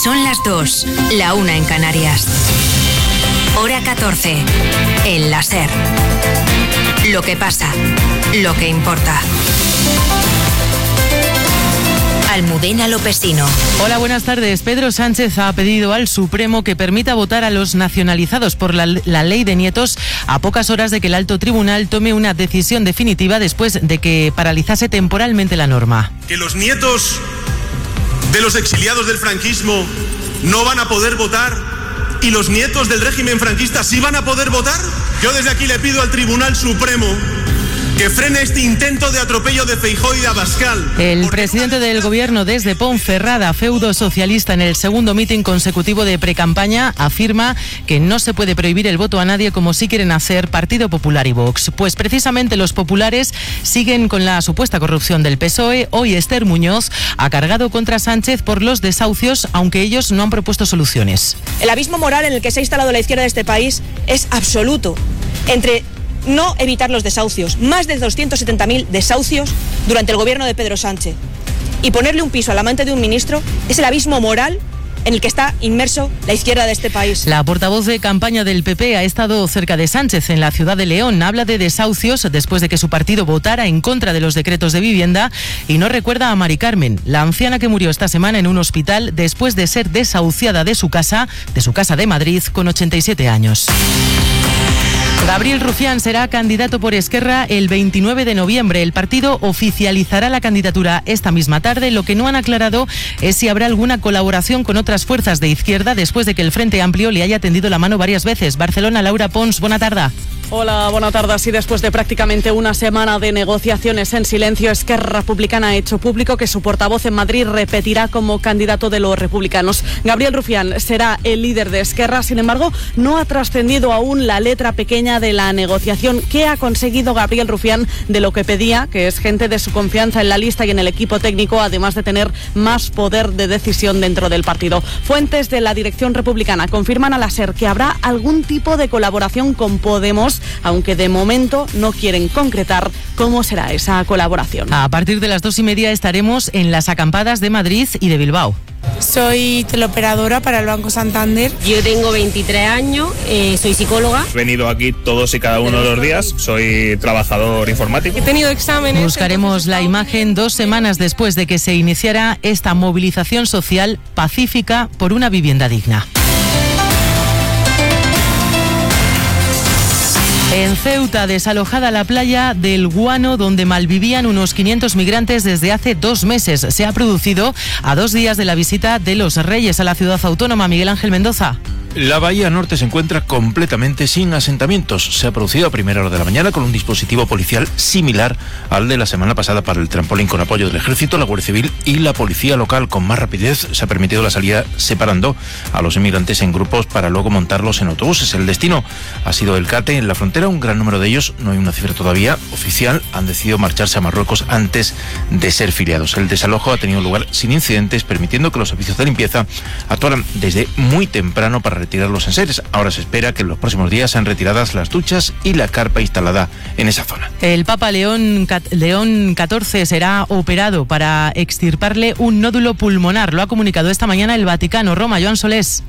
Son las 2, la 1 en Canarias. Hora 14, en la SER. Lo que pasa, lo que importa. Almudena Lopesino. Hola, buenas tardes. Pedro Sánchez ha pedido al Supremo que permita votar a los nacionalizados por la ley de nietos a pocas horas de que el alto tribunal tome una decisión definitiva después de que paralizase temporalmente la norma. Que los nietos de los exiliados del franquismo no van a poder votar y los nietos del régimen franquista sí van a poder votar. Yo desde aquí le pido al Tribunal Supremo que frene este intento de atropello de Feijóo y de Abascal. El presidente del gobierno desde Ponferrada, feudo socialista, en el segundo mitin consecutivo de precampaña, afirma que no se puede prohibir el voto a nadie como sí quieren hacer Partido Popular y Vox. Pues precisamente los populares siguen con la supuesta corrupción del PSOE. Hoy Esther Muñoz ha cargado contra Sánchez por los desahucios, aunque ellos no han propuesto soluciones. El abismo moral en el que se ha instalado la izquierda de este país es absoluto. Entre no evitar los desahucios, más de 270.000 desahucios durante el gobierno de Pedro Sánchez, y ponerle un piso al amante de un ministro, es el abismo moral en el que está inmerso la izquierda de este país. La portavoz de campaña del PP ha estado cerca de Sánchez en la ciudad de León. Habla de desahucios después de que su partido votara en contra de los decretos de vivienda y no recuerda a Mari Carmen, la anciana que murió esta semana en un hospital después de ser desahuciada de su casa de Madrid, con 87 años. Gabriel Rufián será candidato por Esquerra el 29 de noviembre. El partido oficializará la candidatura esta misma tarde. Lo que no han aclarado es si habrá alguna colaboración con otras fuerzas de izquierda después de que el Frente Amplio le haya tendido la mano varias veces. Barcelona, Laura Pons, buena tarde. Hola, buena tarde. Así, después de prácticamente una semana de negociaciones en silencio, Esquerra Republicana ha hecho público que su portavoz en Madrid repetirá como candidato de los republicanos. Gabriel Rufián será el líder de Esquerra. Sin embargo, no ha trascendido aún la letra pequeña de la negociación. ¿Qué ha conseguido Gabriel Rufián de lo que pedía, que es gente de su confianza en la lista y en el equipo técnico, además de tener más poder de decisión dentro del partido? Fuentes de la dirección republicana confirman a la SER que habrá algún tipo de colaboración con Podemos, aunque de momento no quieren concretar cómo será esa colaboración. A partir de las 2:30 estaremos en las acampadas de Madrid y de Bilbao. Soy teleoperadora para el Banco Santander. Yo tengo 23 años, soy psicóloga. He venido aquí todos y cada uno de los días, soy trabajador informático. He tenido exámenes. Buscaremos la imagen 2 semanas después de que se iniciara esta movilización social pacífica por una vivienda digna. En Ceuta, desalojada la playa del Guano, donde malvivían unos 500 migrantes desde hace 2 meses. Se ha producido a 2 días de la visita de los Reyes a la ciudad autónoma. Miguel Ángel Mendoza. La bahía norte se encuentra completamente sin asentamientos. Se ha producido a primera hora de la mañana con un dispositivo policial similar al de la semana pasada para el trampolín, con apoyo del Ejército, la Guardia Civil y la Policía Local. Con más rapidez se ha permitido la salida separando a los inmigrantes en grupos para luego montarlos en autobuses. El destino ha sido El Cate, en la frontera. Un gran número de ellos, no hay una cifra todavía oficial, han decidido marcharse a Marruecos antes de ser filiados. El desalojo ha tenido lugar sin incidentes, permitiendo que los servicios de limpieza actuaran desde muy temprano para retirar los enseres. Ahora se espera que en los próximos días sean retiradas las duchas y la carpa instalada en esa zona. El Papa León XIV será operado para extirparle un nódulo pulmonar. Lo ha comunicado esta mañana el Vaticano. Roma, Joan Solés.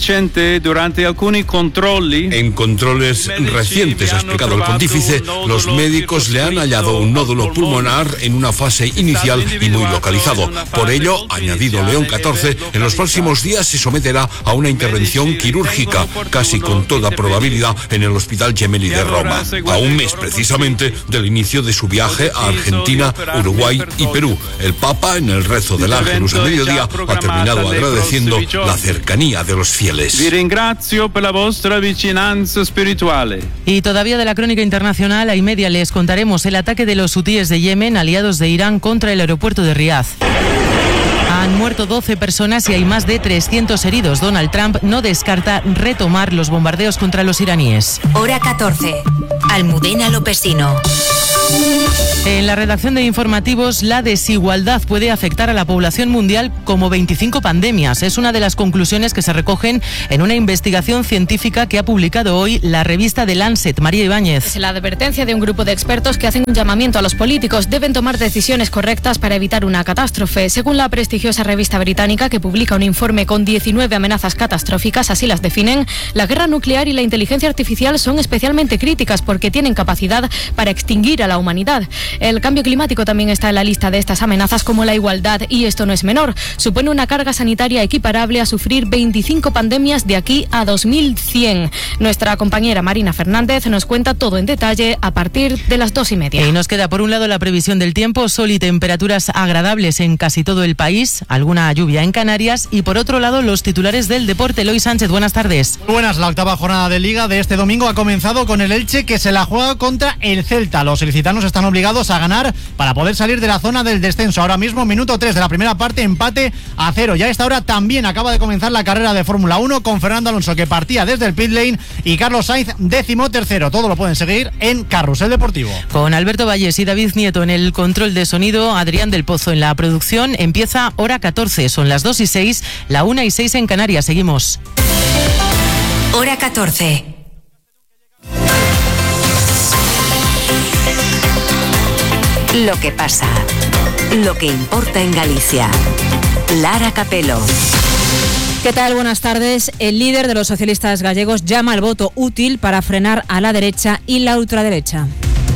En controles recientes, ha explicado el pontífice, los médicos le han hallado un nódulo pulmonar en una fase inicial y muy localizado. Por ello, ha añadido León XIV, en los próximos días se someterá a una intervención quirúrgica, casi con toda probabilidad en el Hospital Gemelli de Roma, a un mes precisamente del inicio de su viaje a Argentina, Uruguay y Perú. El Papa, en el rezo del Ángelus de mediodía, ha terminado agradeciendo la cercanía de los fieles. Y todavía de la crónica internacional, a y media les contaremos el ataque de los hutíes de Yemen, aliados de Irán, contra el aeropuerto de Riad. Han muerto 12 personas y hay más de 300 heridos. Donald Trump no descarta retomar los bombardeos contra los iraníes. Hora 14. Almudena Lopesino. En la redacción de informativos, la desigualdad puede afectar a la población mundial como 25 pandemias. Es una de las conclusiones que se recogen en una investigación científica que ha publicado hoy la revista The Lancet. María Ibáñez. Es la advertencia de un grupo de expertos que hacen un llamamiento a los políticos. Deben tomar decisiones correctas para evitar una catástrofe. Según la prestigiosa revista británica, que publica un informe con 19 amenazas catastróficas, así las definen, la guerra nuclear y la inteligencia artificial son especialmente críticas porque tienen capacidad para extinguir a la humanidad. El cambio climático también está en la lista de estas amenazas, como la igualdad, y esto no es menor. Supone una carga sanitaria equiparable a sufrir 25 pandemias de aquí a 2100. Nuestra compañera Marina Fernández nos cuenta todo en detalle a partir de las 2:30. Y nos queda por un lado la previsión del tiempo, sol y temperaturas agradables en casi todo el país, alguna lluvia en Canarias, y por otro lado los titulares del deporte. Eloy Sánchez, buenas tardes. Buenas, la octava jornada de Liga de este domingo ha comenzado con el Elche, que se la juega contra el Celta. Los ilicitanos están obligados a ganar para poder salir de la zona del descenso. Ahora mismo, minuto 3 de la primera parte, empate a 0. Ya a esta hora también acaba de comenzar la carrera de Fórmula 1 con Fernando Alonso, que partía desde el pit lane, y Carlos Sainz, 13º. Todo lo pueden seguir en Carrusel Deportivo. Con Alberto Valles y David Nieto en el control de sonido, Adrián del Pozo en la producción. Empieza hora 14, son las 2:06, la 1:06 en Canarias. Seguimos. Hora 14. Lo que pasa, lo que importa en Galicia. Lara Capelo. ¿Qué tal? Buenas tardes. El líder de los socialistas gallegos llama al voto útil para frenar a la derecha y la ultraderecha.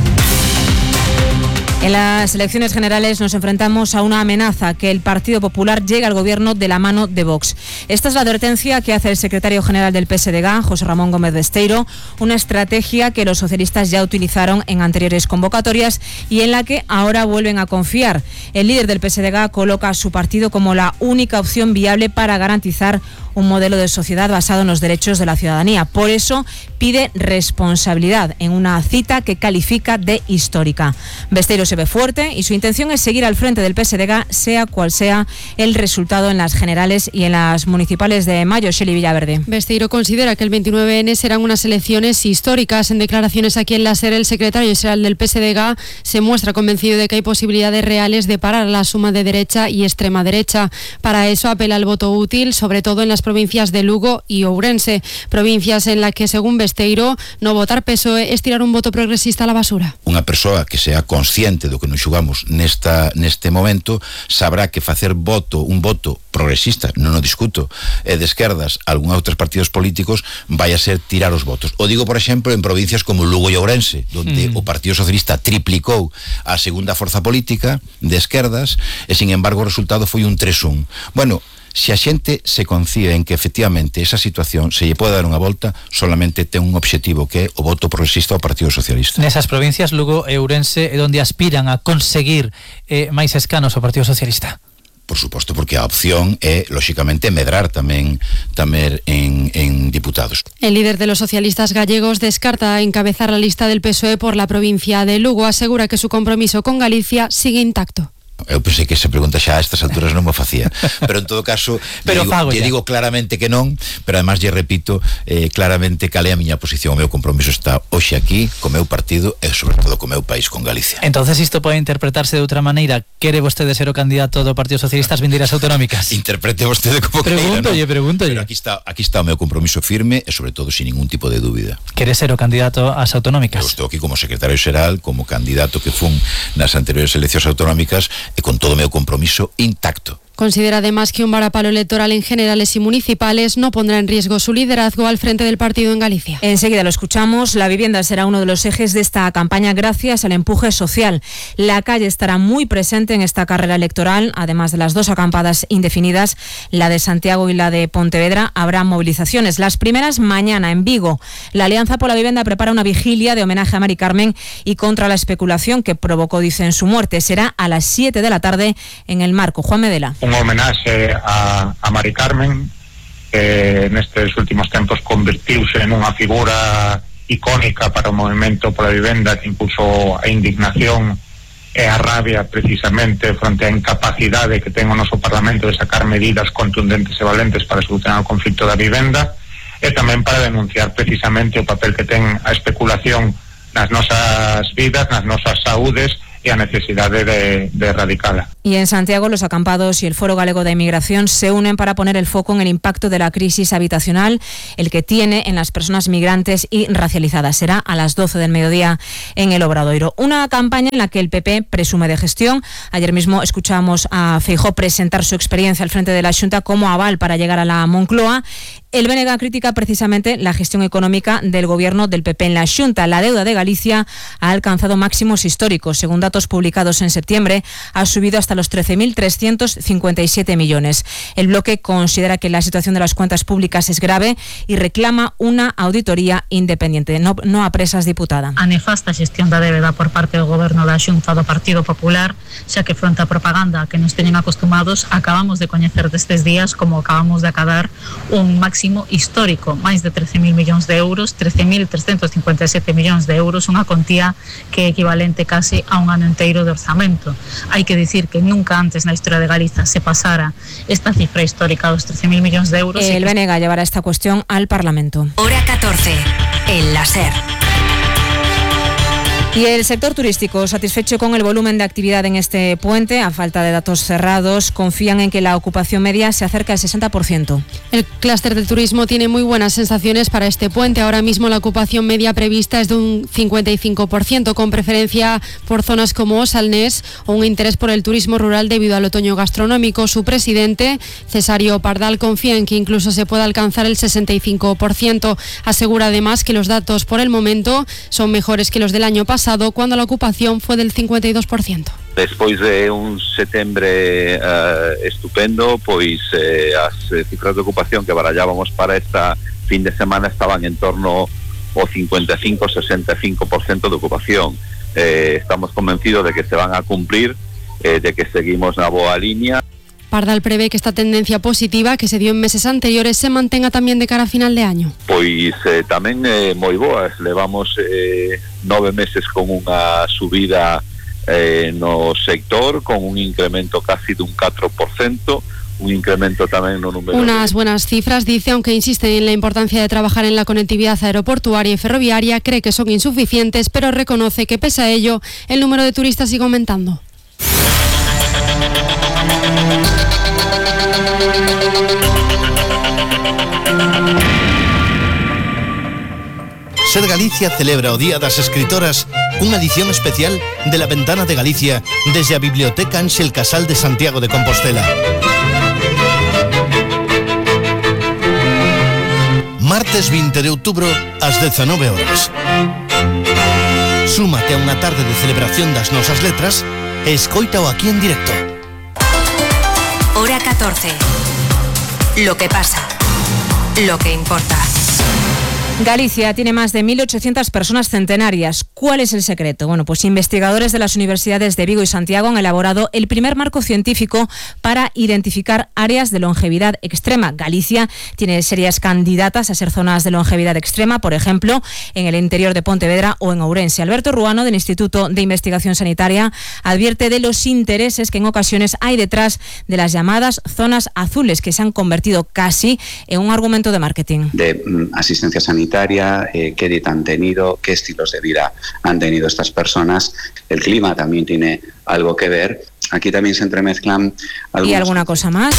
En las elecciones generales nos enfrentamos a una amenaza: que el Partido Popular llegue al gobierno de la mano de Vox. Esta es la advertencia que hace el secretario general del PSDG, José Ramón Gómez Besteiro, una estrategia que los socialistas ya utilizaron en anteriores convocatorias y en la que ahora vuelven a confiar. El líder del PSDG coloca a su partido como la única opción viable para garantizar un modelo de sociedad basado en los derechos de la ciudadanía. Por eso pide responsabilidad en una cita que califica de histórica. Besteiro se ve fuerte y su intención es seguir al frente del PSDG, sea cual sea el resultado en las generales y en las municipales de mayo. Shelley Villaverde. Besteiro considera que el 29N serán unas elecciones históricas. En declaraciones aquí en la SER, el secretario general del PSDG se muestra convencido de que hay posibilidades reales de parar la suma de derecha y extrema derecha. Para eso apela al voto útil, sobre todo en las provincias de Lugo y Ourense, provincias en las que, según Besteiro, no votar PSOE es tirar un voto progresista a la basura. Unha persoa que sea consciente do que nos xugamos neste momento sabrá que facer un voto progresista, non o discuto, de esquerdas a algún outros partidos políticos vai a ser tirar os votos. O digo, por exemplo, en provincias como Lugo e Ourense, onde o Partido Socialista triplicou a segunda forza política de esquerdas e, sin embargo, o resultado foi un 3-1. Bueno, se a xente se confía en que efectivamente esa situación se lle pode dar unha volta, solamente ten un obxectivo, que é o voto progresista ao Partido Socialista. Nesas provincias, Lugo e Ourense, é onde aspiran a conseguir máis escanos ao Partido Socialista. Por suposto, porque a opción é, lóxicamente, medrar tamén en diputados. El líder de los socialistas gallegos descarta encabezar la lista del PSOE por la provincia de Lugo. Asegura que su compromiso con Galicia sigue intacto. Eu pensei que esa pregunta xa a estas alturas non me facía, pero en todo caso lle digo claramente que non, pero además lle repito claramente cal é a miña posición. O meu compromiso está hoxe aquí co meu partido e sobre todo co meu país, con Galicia. Entonces isto pode interpretarse de outra maneira. Quere vostede ser o candidato do Partido Socialista ás vindeiras autonómicas? Interprete vostede como queira, ¿no? Pregúntolle. Pero aquí está o meu compromiso firme e sobre todo sin ningún tipo de dúbida. Quere ser o candidato ás autonómicas? Eu estou aquí como secretario xeral, como candidato que fun nas anteriores eleccións autonómicas e con todo o meu compromiso intacto. Considera además que un varapalo electoral en generales y municipales no pondrá en riesgo su liderazgo al frente del partido en Galicia. Enseguida lo escuchamos. La vivienda será uno de los ejes de esta campaña gracias al empuje social. La calle estará muy presente en esta carrera electoral. Además de las dos acampadas indefinidas, la de Santiago y la de Pontevedra, habrá movilizaciones. Las primeras mañana en Vigo. La Alianza por la Vivienda prepara una vigilia de homenaje a Mari Carmen y contra la especulación que provocó, dicen, su muerte. Será a las 7 de la tarde en el Marco. Juan Medela. Un homenaxe a Mari Carmen, que nestes últimos tempos convertiuse nunha figura icónica para o movimento pola vivenda, que impulsou a indignación e a rabia precisamente fronte á incapacidade que ten o noso Parlamento de sacar medidas contundentes e valentes para solucionar o conflito da vivenda, e tamén para denunciar precisamente o papel que ten a especulación nas nosas vidas, nas nosas saúdes e a necesidade de erradicala. Y en Santiago, los acampados y el Foro Galego de Inmigración se unen para poner el foco en el impacto de la crisis habitacional, el que tiene en las personas migrantes y racializadas. Será a las 12 del mediodía en el Obradoiro. Una campaña en la que el PP presume de gestión. Ayer mismo escuchamos a Feijóo presentar su experiencia al frente de la Xunta como aval para llegar a la Moncloa. El BNG critica precisamente la gestión económica del gobierno del PP en la Xunta. La deuda de Galicia ha alcanzado máximos históricos. Según datos publicados en septiembre, ha subido hasta los 13.357 millones. El bloque considera que la situación de las cuentas públicas es grave y reclama una auditoría independiente. No apresas, diputada. A nefasta xestión da débeda por parte do goberno da Xunta do Partido Popular, xa que fronte a propaganda que nos teñen acostumados, acabamos de coñecer destes días como acabamos de acadar un máximo histórico, máis de 13.000 millóns de euros, 13.357 millóns de euros, unha contía que é equivalente casi a un ano inteiro de orzamento. Hai que dicir que nunca antes na historia de Galiza se pasara esta cifra histórica dos 13.000 millóns de euros. El BNG llevará esta cuestión al Parlamento. Hora 14, en la SER. Y el sector turístico, satisfecho con el volumen de actividad en este puente, a falta de datos cerrados, confían en que la ocupación media se acerque al 60%. El clúster del turismo tiene muy buenas sensaciones para este puente. Ahora mismo la ocupación media prevista es de un 55%, con preferencia por zonas como Salnés o un interés por el turismo rural debido al otoño gastronómico. Su presidente, Cesario Pardal, confía en que incluso se pueda alcanzar el 65%. Asegura además que los datos por el momento son mejores que los del año pasado, cuando la ocupación fue del 52%. Despois de un setembre estupendo, pois as cifras de ocupación que barallábamos para esta fin de semana estaban en torno ao 55-65% de ocupación. Estamos convencidos de que se van a cumplir, de que seguimos na boa línea. Pardal prevé que esta tendencia positiva que se dio en meses anteriores se mantenga tamén de cara a final de año. Pois tamén moi boas, levamos 9 meses con unha subida no sector, con un incremento casi dun 4%, un incremento tamén no número. Unas buenas cifras, dice, aunque insiste en la importancia de trabajar en la conectividad aeroportuaria y ferroviaria, cree que son insuficientes, pero reconoce que pese a ello, el número de turistas sigue aumentando. Ser Galicia celebra o Día das Escritoras, unha edición especial de La Ventana de Galicia desde a Biblioteca Ángel Casal de Santiago de Compostela. Martes 20 de outubro ás 19 horas. Súmate a unha tarde de celebración das nosas letras e escoítao aquí en directo. Hora 14. Lo que pasa. Lo que importa. Galicia tiene más de 1.800 personas centenarias. ¿Cuál es el secreto? Bueno, pues investigadores de las universidades de Vigo y Santiago han elaborado el primer marco científico para identificar áreas de longevidad extrema. Galicia tiene serias candidatas a ser zonas de longevidad extrema, por ejemplo, en el interior de Pontevedra o en Ourense. Alberto Ruano, del Instituto de Investigación Sanitaria, advierte de los intereses que en ocasiones hay detrás de las llamadas zonas azules, que se han convertido casi en un argumento de marketing. De asistencia sanitaria, qué dieta han tenido, qué estilos de vida han tenido estas personas. El clima también tiene algo que ver. Aquí también se entremezclan ¿Y alguna cosa más?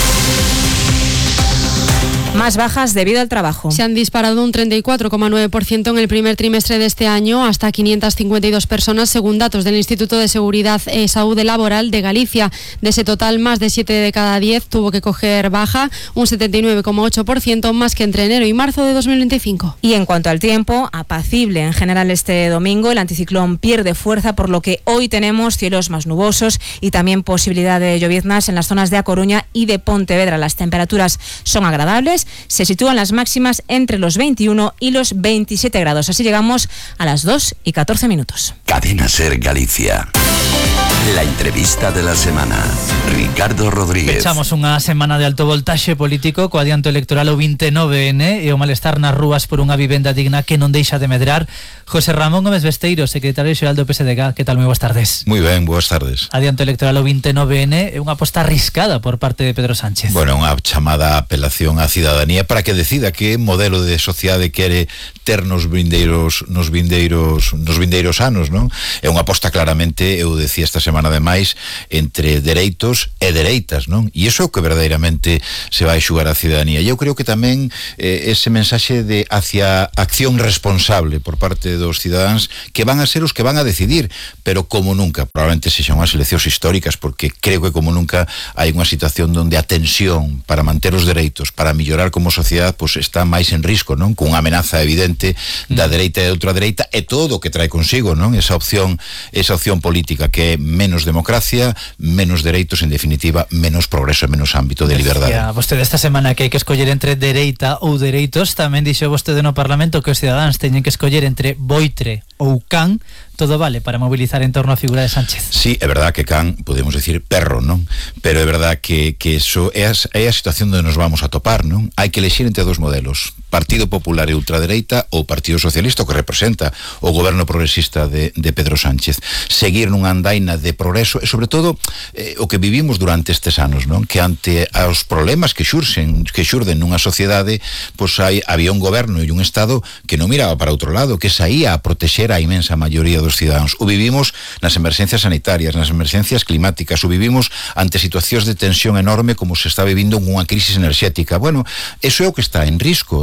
Más bajas debido al trabajo. Se han disparado un 34,9% en el primer trimestre de este año, hasta 552 personas, según datos del Instituto de Seguridad y Salud Laboral de Galicia. De ese total, más de 7 de cada 10 tuvo que coger baja, un 79,8%, más que entre enero y marzo de 2025. Y en cuanto al tiempo, apacible en general este domingo. El anticiclón pierde fuerza, por lo que hoy tenemos cielos más nubosos y también posibilidad de lloviznas en las zonas de A Coruña y de Pontevedra. Las temperaturas son agradables. Se sitúan las máximas entre los 21 y los 27 grados. Así llegamos a las 2:14. Cadena SER Galicia. La entrevista de la semana. Ricardo Rodríguez. Echamos unha semana de alto voltaxe político co adianto electoral o 29N e o malestar nas rúas por unha vivenda digna que non deixa de medrar. José Ramón Gómez Besteiro, secretario xeral do PSDG, que tal? Moi boas tardes. Moi ben, boas tardes. Adianto electoral o 29N é unha aposta arriscada por parte de Pedro Sánchez. Bueno, unha chamada apelación á cidadanía para que decida que modelo de sociedade quere ter nos vindeiros anos, non? É unha aposta claramente, eu decía esta semana ademais, entre dereitos e dereitas, non? E iso é o que verdadeiramente se vai xugar a cidadanía. E eu creo que tamén ese mensaxe de hacia acción responsable por parte dos cidadáns que van a ser os que van a decidir, pero como nunca, probablemente sexan unhas eleccións históricas, porque creo que como nunca hai unha situación onde a tensión para manter os dereitos, para mellorar como sociedade, pois está máis en risco, non? Con unha amenaza evidente da dereita e da ultradereita e todo o que trae consigo, non? Esa opción política que é menos democracia, menos dereitos, en definitiva, menos progreso e menos ámbito de liberdade. Vostede esta semana que hai que escoller entre dereita ou dereitos, tamén dixo vostede no Parlamento que os cidadáns teñen que escoller entre boitre ou can. Todo vale para movilizar en torno á figura de Sánchez. Sí, é verdad que can, podemos decir perro, non? Pero é verdad que eso é a situación onde nos vamos a topar, non? Hai que elegir entre dos modelos, Partido Popular e ultradereita ou Partido Socialista, o que representa o goberno progresista de Pedro Sánchez. Seguir nunha andaina de progreso e, sobre todo, o que vivimos durante estes anos, non? Que ante os problemas que xurden nunha sociedade, pois había un goberno e un Estado que non miraba para outro lado, que saía a protexer a inmensa maioría dos cidadáns. O vivimos nas emerxencias sanitarias, nas emerxencias climáticas, o vivimos ante situacións de tensión enorme como se está vivindo unha crisis enerxética. Bueno, eso é o que está en risco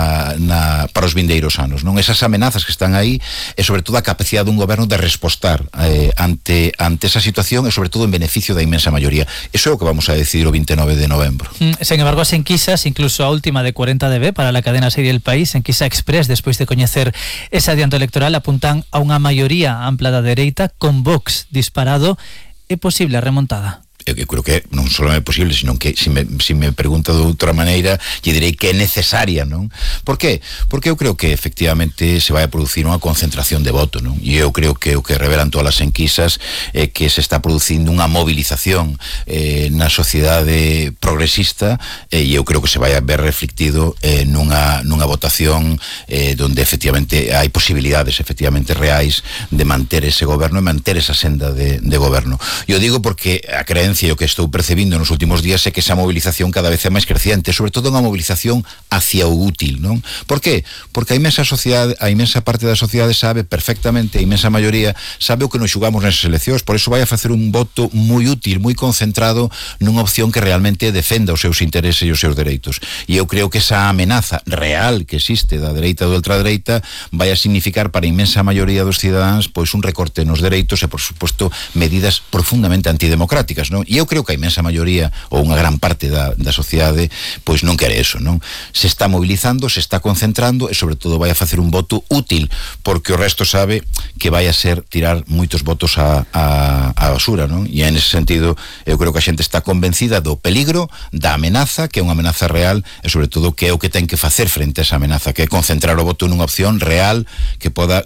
para os vindeiros anos, non? Esas amenazas que están aí e sobre todo a capacidade dun goberno de respostar ante esa situación e sobre todo en beneficio da inmensa maioría. Eso é o que vamos a decidir o 29 de novembro. Sen embargo, as enquisas, incluso a última de 40DB para la cadena SER del País, enquisa Express, despois de coñecer ese adianto electoral, apuntan a unha maioría ampla da dereita con Vox disparado. É posible a remontada? Eu creo que non só é posible, sino que se me pregunta de outra maneira, lle direi que é necesaria, non? Por qué? Porque eu creo que efectivamente se vai a producir unha concentración de voto, non? E eu creo que o que revelan todas as enquisas é que se está producindo unha movilización na sociedade progresista e eu creo que se vai a ver reflectido nunha votación donde efectivamente hai posibilidades efectivamente reais de manter ese goberno e manter esa senda de goberno. Eu digo porque a creencia o que estou percebindo nos últimos días é que esa movilización cada vez é máis creciente, sobre todo unha movilización hacia o útil, non? Por qué? Porque a inmensa parte da sociedade sabe perfectamente, a inmensa maioría sabe o que nos xugamos nesas eleccións, por iso vai a facer un voto moi útil, moi concentrado nunha opción que realmente defenda os seus intereses e os seus dereitos. E eu creo que esa amenaza real que existe da dereita e da ultradereita vai a significar para a inmensa maioría dos cidadáns pois un recorte nos dereitos e, por suposto, medidas profundamente antidemocráticas, non? E eu creo que a inmensa maioría ou unha gran parte da sociedade pois non quere eso, non? Se está mobilizando, se está concentrando e sobre todo vai a facer un voto útil, porque o resto sabe que vai a ser tirar moitos votos á basura, non? E en ese sentido eu creo que a xente está convencida do peligro, da amenaza, que é unha amenaza real e sobre todo que é o que ten que facer frente a esa amenaza, que é concentrar o voto nunha opción real que poda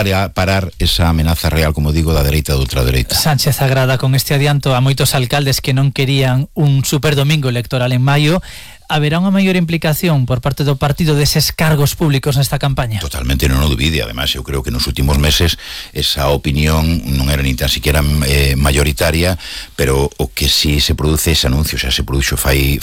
parar esa amenaza real, como digo, da dereita e da ultradereita. Sánchez agrada con este adianto a moitos alcaldes que non querían un superdomingo electoral en maio. Haberá unha maior implicación por parte do partido deses cargos públicos nesta campaña? Totalmente, non o dubide. Además, eu creo que nos últimos meses esa opinión non era ni tan siquiera mayoritaria, pero o que sí se produce ese anuncio, xa se produxo fai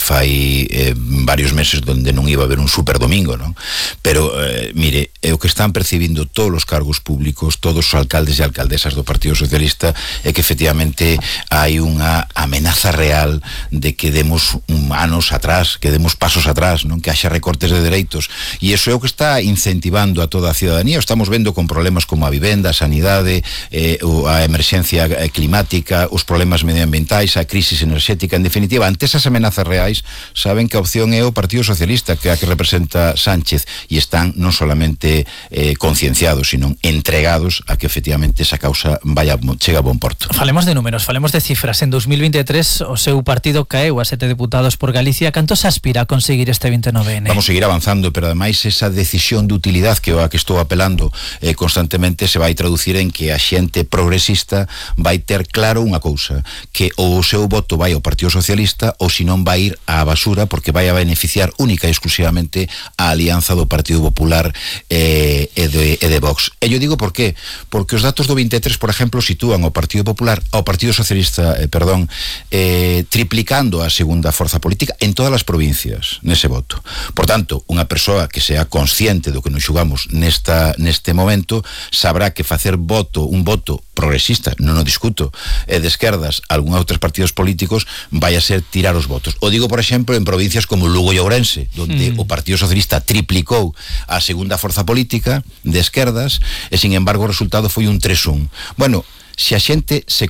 varios meses donde non iba a haber un superdomingo, non? Pero, mire, o que están percibindo todos os cargos públicos, todos os alcaldes e alcaldesas do Partido Socialista, é que efectivamente hai unha amenaza real de que demos anos atrás, que demos pasos atrás, non? Que haxa recortes de dereitos, e iso é o que está incentivando a toda a cidadanía. O estamos vendo con problemas como a vivenda, a sanidade, a emerxencia climática, os problemas medioambientais, a crisis enerxética. En definitiva, ante esas amenazas reais, saben que a opción é o Partido Socialista, que é a que representa Sánchez, e están non solamente concienciados, sino entregados a que efectivamente esa causa chega a bon porto. Falemos de números, falemos de cifras. En 2023 o seu partido caeu a 7 deputados por Galicia. Cantos aspira a conseguir este 29N. Vamos a seguir avanzando, pero ademais esa decisión de utilidad que a que estou apelando constantemente se vai traducir en que a xente progresista vai ter claro unha cousa, que ou o seu voto vai ao Partido Socialista ou se non vai ir á basura, porque vai a beneficiar única e exclusivamente a alianza do Partido Popular e de Vox. E yo digo por qué? Porque os datos do 23, por exemplo, sitúan ao Partido Popular, ao Partido Socialista, triplicando a segunda forza política en todas as provincias nese voto. Por tanto, unha persoa que sea consciente do que nos xugamos neste momento sabrá que facer un voto progresista, non o discuto, de esquerdas a algúns outros partidos políticos vai a ser tirar os votos. O digo, por exemplo, en provincias como Lugo e Ourense, donde o Partido Socialista triplicou a segunda forza política de esquerdas e, sin embargo, o resultado foi un 3-1. Bueno, se a xente se